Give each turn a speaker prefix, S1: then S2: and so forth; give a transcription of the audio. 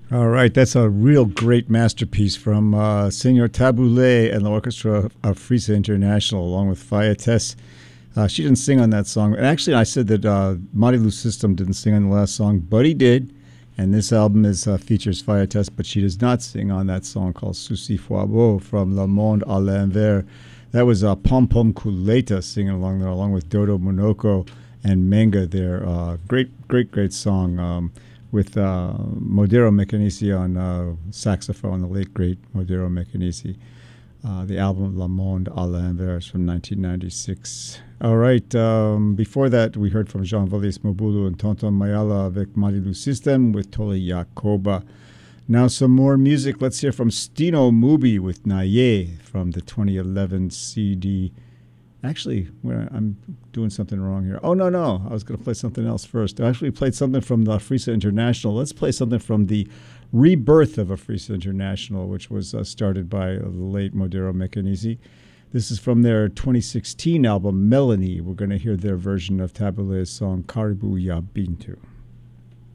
S1: All right, that's a real great masterpiece from Senor Tabouleh and the Orchestra of Frisa International, along with Fayettess. She didn't sing on that song. And actually, I said that Marilu System didn't sing on the last song, but he did. And this album features Fayettess, but she does not sing on that song called Souci Foibo from Le Monde à l'Envers. That was Pom Pom Kuleta singing along there, along with Dodo Monoko and Menga there. Great song. With Modero Mecanisi on saxophone, the late, great Modero Mecanisi. The album Le Monde à l'Envers from 1996. All right, before that, we heard from Jean Vallis Mobulu and Tonton Mayala avec Marilu System with Tole Yakoba. Now some more music. Let's hear from Stino Mubi with Naye from the 2011 CD. Actually, I'm doing something wrong here. Oh, no. I was going to play something else first. I actually played something from the Frisa International. Let's play something from the rebirth of Frisa International, which was started by the late Modero Mecanisi. This is from their 2016 album, Melanie. We're going to hear their version of Tabouleh's song, Karibu Ya Bintu.